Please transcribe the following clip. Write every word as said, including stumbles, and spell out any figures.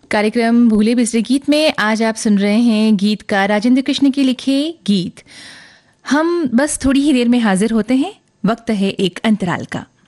कार्यक्रम भूले बिसरे गीत में आज आप सुन रहे हैं गीतकार राजेंद्र कृष्ण के लिखे गीत। हम बस थोड़ी ही देर में हाजिर होते हैं, वक्त है एक अंतराल का।